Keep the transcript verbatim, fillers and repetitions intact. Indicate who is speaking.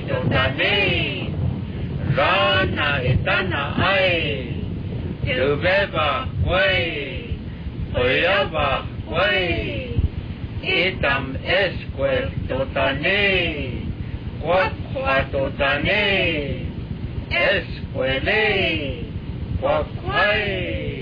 Speaker 1: tani rana itana ai từ về bà quay hồi bà quay itam esque totani quat qua totani esquele quat quay